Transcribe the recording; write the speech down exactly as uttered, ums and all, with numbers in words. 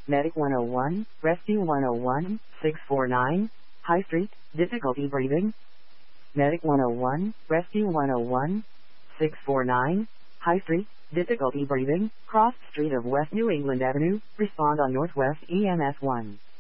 Medic one oh one, Rescue one oh one, six four nine, High Street, difficulty breathing. Medic one oh one, Rescue one oh one, six four nine, High Street, difficulty breathing, cross street of West New England Avenue, respond on Northwest E M S one.